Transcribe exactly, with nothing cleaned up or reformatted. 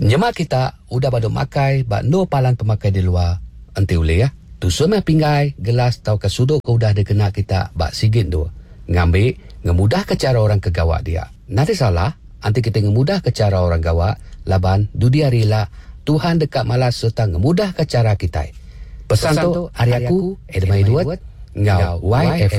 Nyemak kita udah pada makai bak no palan pemakai di luar. Enti boleh ya. Tu semua pinggai, gelas tau ke sudut ke udah dikena kita bak sigit tu. Ngambil, ngemudah ke cara orang kegawak dia. Nanti salah, nanti kita ngemudah ke cara orang gawak, laban dudia rela, Tuhan dekat malas serta ngemudah ke cara kita. Pesan, Pesan tu, hari aku, Edmai Duat, ngau Y F